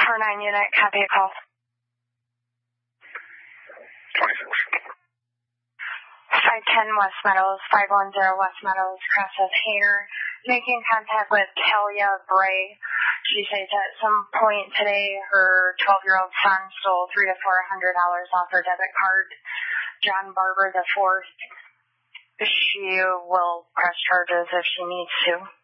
49 unit, copy a call. 26. 510 West Meadows, 510 West Meadows, crosses Hayner, making contact with Talia Bray. She says at some point today her 12-year-old son stole $300 to $400 off her debit card. John Barber IV. She will press charges if she needs to.